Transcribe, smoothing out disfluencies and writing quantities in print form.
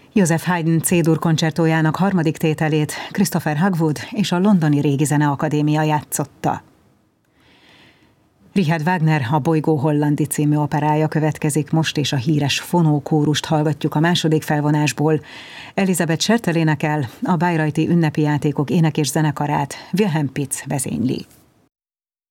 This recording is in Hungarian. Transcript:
Joseph Haydn C-dur koncertójának harmadik tételét Christopher Hogwood és a Londoni Régi Zeneakadémia játszotta. Richard Wagner A bolygó Hollandi című operája következik most, és a híres fonókórust hallgatjuk a második felvonásból. Elizabeth Schertel énekel, a Bayreuthi ünnepi játékok ének- és zenekarát Wilhelm Pitz vezényli.